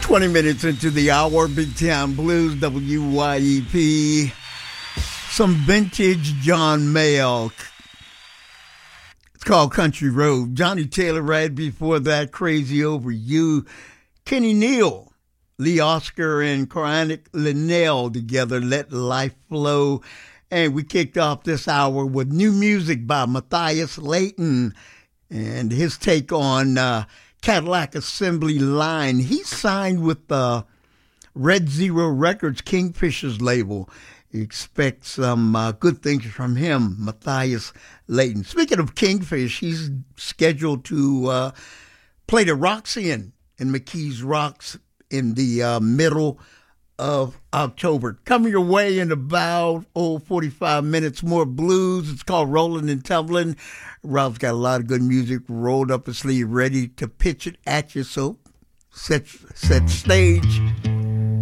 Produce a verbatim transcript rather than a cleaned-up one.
twenty minutes into the hour, Big Town Blues, W Y E P. Some vintage John Mayall. It's called Country Road. Johnny Taylor right before that, Crazy Over You. Kenny Neal, Lee Oscar, and Chronic Linnell together, Let Life Flow. And we kicked off this hour with new music by Matthias Layton and his take on uh, Cadillac Assembly Line. He signed with uh, Red Zero Records, Kingfisher's label. You expect some uh, good things from him, Matthias Layton. Speaking of Kingfish, he's scheduled to uh, play the Roxy-N in McKees Rocks in the uh, middle of October. Coming your way in about, oh, forty-five minutes more blues. It's called Rolling and Tumbling. Ralph's got a lot of good music rolled up his sleeve, ready to pitch it at you. So set, set stage.